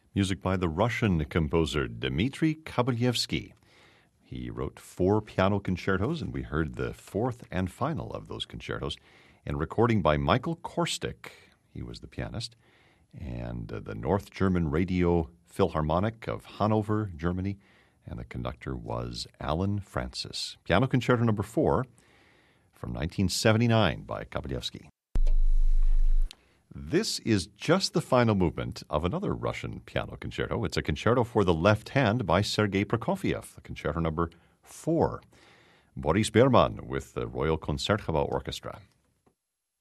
Music by the Russian composer Dmitri Kabalevsky. He wrote 4 piano concertos, and we heard the 4th and final of those concertos in recording by Michael Korstic. He was the pianist. And the North German Radio Philharmonic of Hanover, Germany. And the conductor was Alan Francis. Piano Concerto Number 4 from 1979 by Kabalevsky. This is just the final movement of another Russian piano concerto. It's a concerto for the left hand by Sergei Prokofiev, Concerto Number 4. Boris Berman with the Royal Concertgebouw Orchestra.